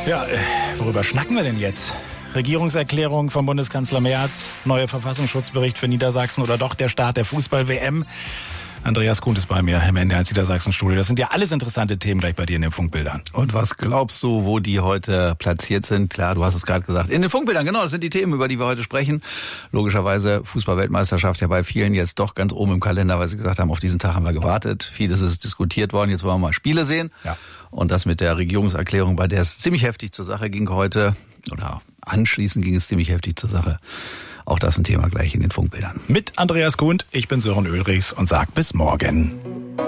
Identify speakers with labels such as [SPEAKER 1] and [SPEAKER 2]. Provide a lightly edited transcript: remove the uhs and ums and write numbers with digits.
[SPEAKER 1] Ja, worüber schnacken wir denn jetzt? Regierungserklärung vom Bundeskanzler Merz, neuer Verfassungsschutzbericht für Niedersachsen oder doch der Start der Fußball-WM? Andreas Kuhn ist bei mir im NDR1 Niedersachsen-Studio. Das sind ja alles interessante Themen gleich bei dir in den Funkbildern.
[SPEAKER 2] Und was glaubst du, wo die heute platziert sind? Klar, du hast es gerade gesagt. In den Funkbildern, genau, das sind die Themen, über die wir heute sprechen. Logischerweise Fußball-Weltmeisterschaft ja bei vielen jetzt doch ganz oben im Kalender, weil sie gesagt haben, auf diesen Tag haben wir gewartet. Vieles ist diskutiert worden, jetzt wollen wir mal Spiele sehen. Ja. Und das mit der Regierungserklärung, bei der es ziemlich heftig zur Sache ging heute, oder anschließend ging es ziemlich heftig zur Sache. Auch das ein Thema gleich in den Funkbildern.
[SPEAKER 1] Mit Andreas Kuhn, ich bin Sören Ulrichs und sag bis morgen.